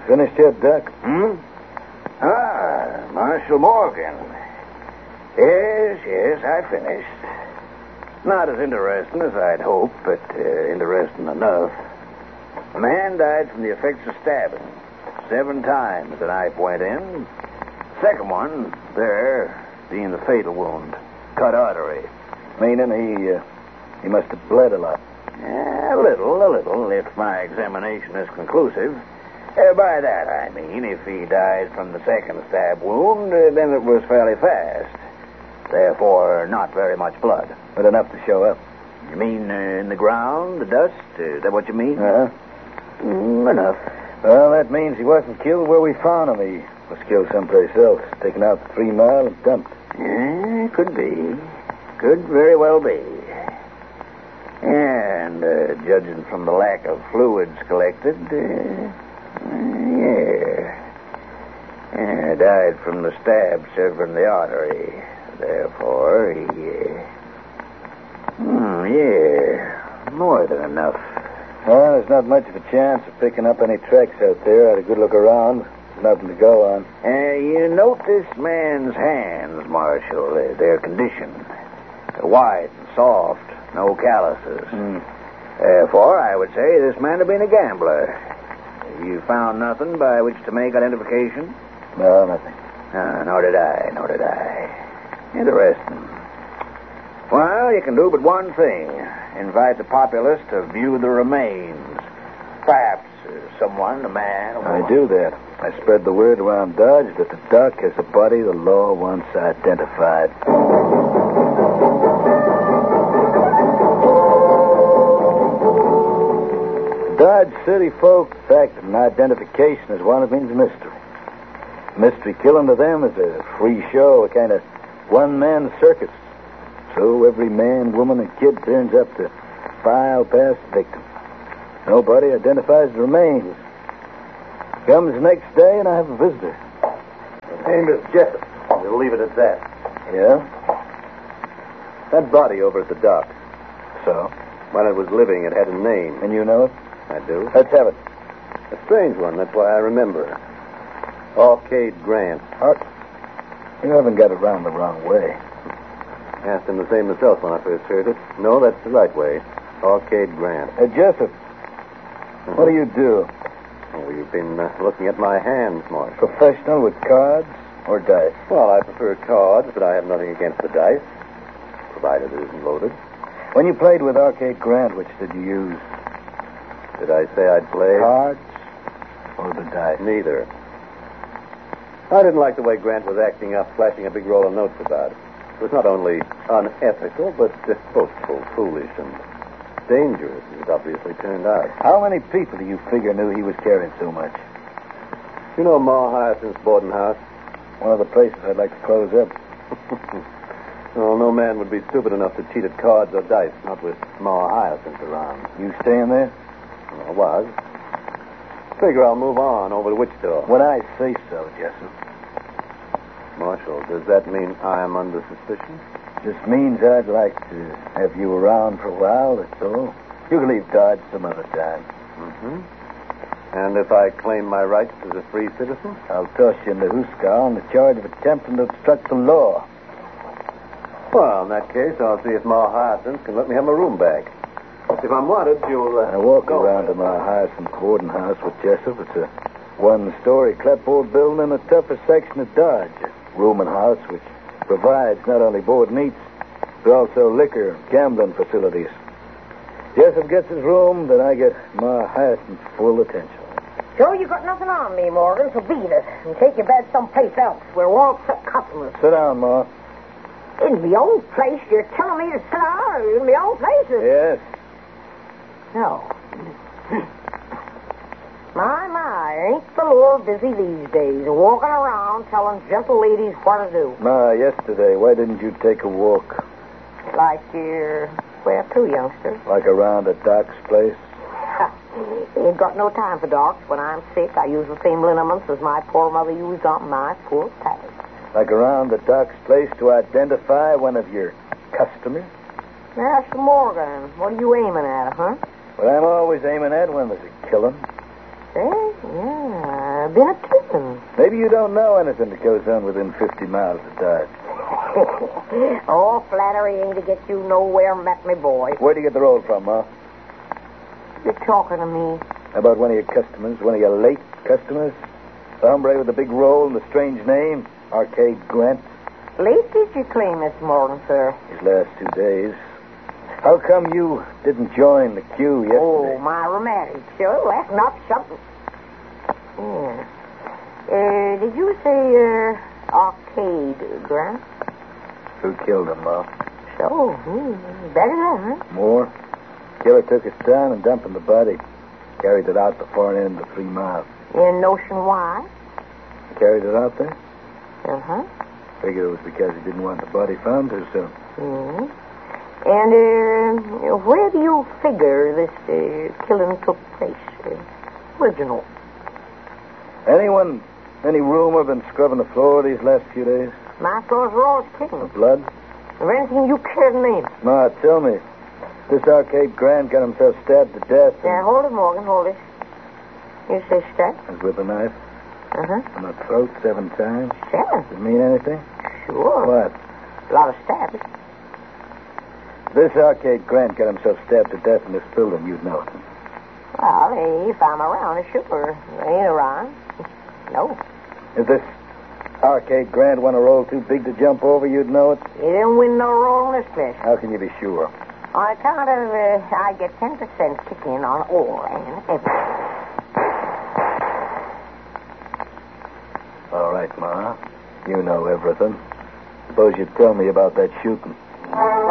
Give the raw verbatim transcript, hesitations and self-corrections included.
Finished yet, Doc? Hmm? Ah, Marshal Morgan. Yes, yes, I finished. Not as interesting as I'd hoped, but uh, interesting enough. A man died from the effects of stabbing. Seven times the knife went in. Second one, there, being the fatal wound. Cut artery. Meaning he, uh, he must have bled a lot. Yeah, a little, a little, if my examination is conclusive. Uh, by that, I mean, if he died from the second stab wound, uh, then it was fairly fast. Therefore, not very much blood. But enough to show up. You mean uh, in the ground, the dust? Uh, is that what you mean? Uh-huh. Mm, enough. Well, that means he wasn't killed where we found him. He was killed someplace else. Taken out the three mile and dumped. Yeah, could be. Could very well be. And uh, judging from the lack of fluids collected, uh, yeah. yeah, died from the stab severing the artery. Therefore, he, uh, hmm, yeah, more than enough. Well, there's not much of a chance of picking up any tracks out there. I had a good look around. There's nothing to go on. Uh, you note this man's hands, Marshal, uh, their condition. Uh, white and soft, no calluses. Mm. Therefore, I would say this man had been a gambler. You found nothing by which to make identification? No, nothing. Uh, nor did I, nor did I. Interesting. Well, you can do but one thing. Invite the populace to view the remains. Perhaps uh, someone, a man... Or I do that. I spread the word around Dodge that the Doc has a body the law wants identified. Dodge City folk, the fact that an identification is one, it means mystery. Mystery killing to them is a free show, a kind of one-man circus. So every man, woman, and kid turns up to file past the victim. Nobody identifies the remains. Comes the next day, and I have a visitor. His name is Jessup. We'll leave it at that. Yeah? That body over at the dock. So? When it was living, it had a name. And you know it? I do. Let's have it. A strange one. That's why I remember it. Arcade Grant. Art? You haven't got it round the wrong way. Asked him the same myself when I first heard it. No, that's the right way. Arcade Grant. Uh, Jessup, Uh-huh. what do you do? Oh, you've been uh, looking at my hands, Marshal. Professional with cards or dice? Well, I prefer cards, but I have nothing against the dice, provided it isn't loaded. When you played with Arcade Grant, which did you use? Did I say I'd play? Cards or the dice? Neither. I didn't like the way Grant was acting up, flashing a big roll of notes about it. It was not only unethical, but uh, boastful, foolish, and dangerous, as it obviously turned out. How many people do you figure knew he was carrying so much? You know Ma Hyacinth's boarding house? One of the places I'd like to close up. Well, no man would be stupid enough to cheat at cards or dice, not with Ma Hyacinth around. You staying there? Well, I was. Figure I'll move on over to Wichita. When I say so, Jessup. Marshal, does that mean I am under suspicion? Just means I'd like to have you around for a while, that's all. You can leave Dodge some other time. Mm-hmm. And if I claim my rights as a free citizen? I'll toss you into Huska on the charge of attempting to obstruct the law. Well, in that case, I'll see if Ma Hyacinth can let me have my room back. If I'm wanted, you'll... Uh, I walk go. around to my Hyacinth boarding house with Jessup. It's a one-story clapboard building in the toughest section of Dodge. A rooming house which provides not only board and eats, but also liquor and gambling facilities. Jessup gets his room, then I get my Hyacinth's full attention. So you got nothing on me, Morgan, so beat it. And take your bed someplace else where we won't set customers. Sit down, Ma. In my own place? You're telling me to sit down in my own place? Yes. No. My, my, ain't the Lord busy these days, walking around telling gentle ladies what to do. Ma, yesterday, why didn't you take a walk? Like you're where to, youngster? Like around at Doc's place? Ain't got no time for docs. When I'm sick, I use the same liniments as my poor mother used on my poor Patty. Like around at Doc's place to identify one of your customers? Master Morgan, what are you aiming at, huh? What I'm always aiming at when there's a killing. Eh? Yeah, I've been a killing. Maybe you don't know anything that goes on within fifty miles of Dodge. All flattery ain't to get you nowhere, met me boy. Where'd you get the roll from, Ma? You're talking to me. About one of your customers, one of your late customers? The hombre with the big roll and the strange name, Arcade Grant. Late did you claim this morning, sir? These last two days. How come you didn't join the queue yesterday? Oh, my rheumatic. Sure, that's not something. Yeah. Uh, did you say, uh, Arcade Grant? Who killed him, Ma? So, hmm, better than, huh? More. Killer took his time and dumping the body. Carried it out the far end of three miles. Any notion why? Carried it out there? Uh-huh. Figured it was because he didn't want the body found too soon. Mm-hmm. And, uh, where do you figure this uh, killing took place? Uh, original. Anyone, any rumor been scrubbing the floor these last few days? My floors are all clean. Blood? Or anything you care to name. Ma, tell me. This Arcade Grant got himself stabbed to death. Yeah, hold it, Morgan, hold it. You say stabbed? And with a knife. Uh-huh. In the throat seven times. Seven? Does it mean anything? Sure. What? A lot of stabs. This Arcade Grant got himself stabbed to death in this building, you'd know it. Well, if I'm around, sure. I ain't around. No. If this Arcade Grant won a roll too big to jump over, you'd know it? He didn't win no roll in this place. How can you be sure? On account of, uh, I get ten percent kick in on all and everything. All right, Ma. You know everything. Suppose you'd tell me about that shooting.